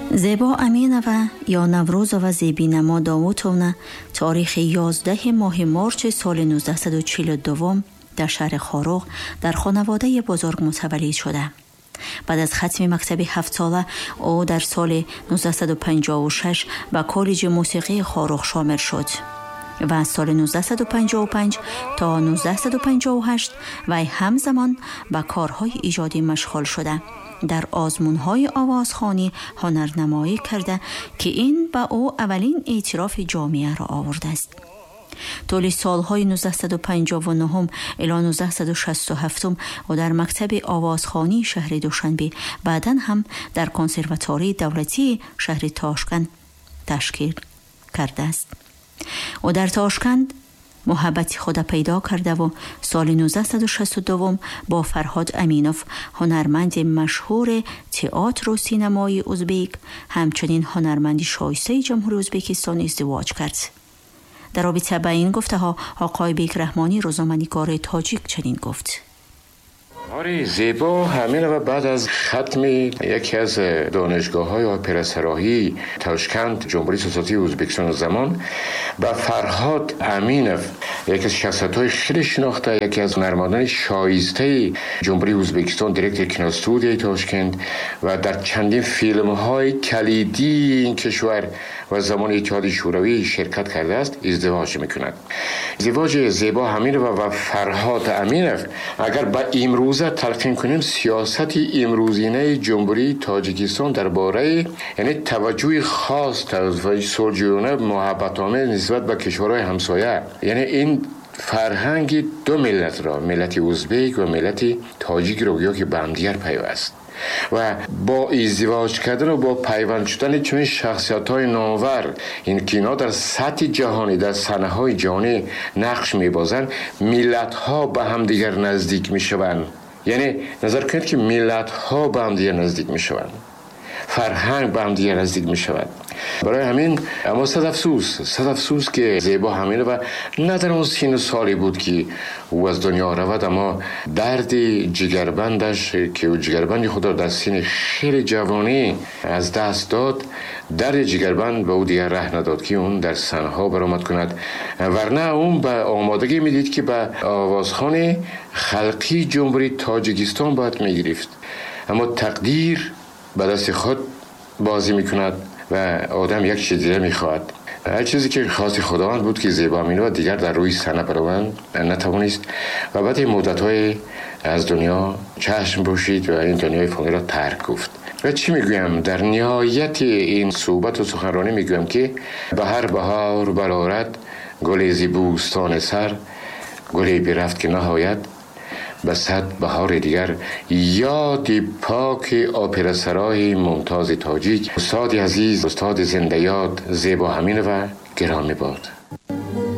زیبا امینова یا نوروزова زیبینما داوودovna تاریخ 11 ماه مارچ سال 1942 در شهر خاروق در خانواده بزرگ متولد شده. بعد از ختم مکتب 7 ساله او در سال 1956 به کالج موسیقی خاروق شامل شد و از سال 1955 تا 1958 وی همزمان به کارهای ایجادی مشغول شده. در آزمون‌های آوازخوانی هنرنمایی کرده که این به او اولین اعتراف جامعه را آورده است. طول سالهای 1959 الی 1967 و در مکتب آوازخوانی شهر دوشنبه، بعداً هم در کنسرواتوری دولتی شهر تاشکند تشکیل کرده است. و در تاشکند محبت خود پیدا کرده و سال 1962 با فرهاد امینوف هنرمند مشهور تئاتر و سینمای ازبک، همچنین هنرمند شایسته جمهوری ازبکستان ازدواج کرد. در رابطه با این گفته ها آقای بیک رحمانی روزنامه‌نگار تاجیک چنین گفت: آره، زیبا همینova بعد از ختم یکی از دانشگاه‌های اپرا سراحی تاشکند جمهوری اسلامی ازبکستان زمان با فرهاد امینوف، یکی از شخصیت‌های خیلی شناخته، یکی از هنرمندان شایسته جمهوری ازبکستان، دیرکتور کینوستودیوی تاشکند و در چندین فیلم‌های کلیدی این کشور و زمان اتحاد شوروی شرکت کرده است، ازدواج می‌کند. ازدواج زیبا همینوف و فرهاد امینوف اگر با امروز تلقین کنیم سیاست امروزینه جمهوری تاجیکستان درباره یعنی توجه خاص و صلح‌جویانه محبت‌آمیز نسبت به کشورهای همسایه، یعنی این فرهنگ دو ملت را، ملت ازبک و ملت تاجیک را گویا که به همدیگر پیوست و با ازدواج کردن و با پیوند شدن چنین شخصیت‌های نامور، این که اینا در سطح جهانی، در صحنه‌های جهانی نقش می‌بازند، ملت‌ها به همدیگر نزدیک می‌شوند. یعنی نظر کنید که ملت‌ها به همدیگر نزدیک می‌شوند، فرهنگ به همدیگر نزدیک می‌شود. برای همین اما صد افسوس که زیبا همینوف نه در اون سن سالی بود که او از دنیا رود، اما درد جگربندش که او جگربند خود را در سن خیلی جوانی از دست داد، درد جگربند به او دیگر ره نداد که اون در صحنه‌ها برآمد کند، ورنه اون به آمادگی میدید که به آوازخوان خلقی جمهوری تاجیکستان باید میگرفت، اما تقدیر به دست خود بازی میکند و آدم یک چیز دیگر میخواهد. هر چیزی که خواست خداوند بود که زیبا امینوف دیگر در روی صحنه برآمد نتوانست و بعد مدت‌های از دنیا چشم پوشید و این دنیای فانی را ترک گفت. و چی میگویم؟ در نهایت این صحبت و سخنرانی میگویم که به هر بهار برآرد گل ز بوستان سر، گلی برفت که نهایت به 100 بهار دیگر. یاد پاک اپرا سرای ممتاز تاجیک، استاد عزیز، استاد زنده یاد زیبا همینوف گرامی باد.